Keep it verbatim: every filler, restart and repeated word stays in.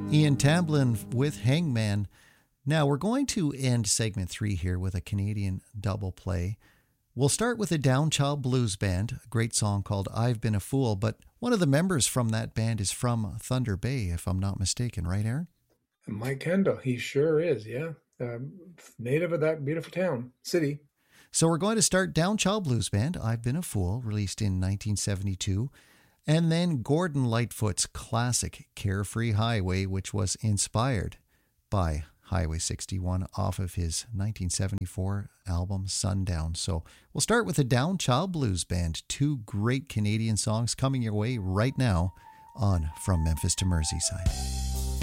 Ian Tamblyn with Hangman. Now we're going to end segment three here with a Canadian double play. We'll start with a Downchild Blues Band, a great song called I've Been a Fool, but one of the members from that band is from Thunder Bay, if I'm not mistaken, right, Aaron? Mike Kendall, he sure is, yeah. Um, native of that beautiful town, city. So we're going to start Downchild Blues Band, I've Been a Fool, released in nineteen seventy-two, and then Gordon Lightfoot's classic Carefree Highway, which was inspired by Highway sixty-one off of his nineteen seventy-four album Sundown. So we'll start with the Downchild Blues Band, two great Canadian songs coming your way right now on From Memphis to Merseyside.